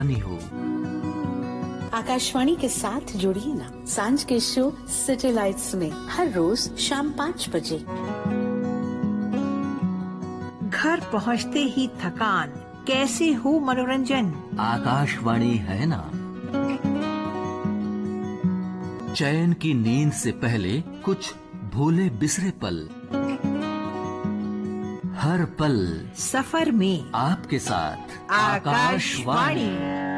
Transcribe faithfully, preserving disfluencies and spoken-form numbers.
नहीं हो। आकाशवाणी के साथ जुड़िए ना, सांझ के शो सिटी लाइट्स में हर रोज शाम पाँच बजे। घर पहुँचते ही थकान, कैसे हो मनोरंजन? आकाशवाणी है ना। चैन की नींद से पहले कुछ भूले बिसरे पल, हर पल सफर में आपके साथ आकाशवाणी।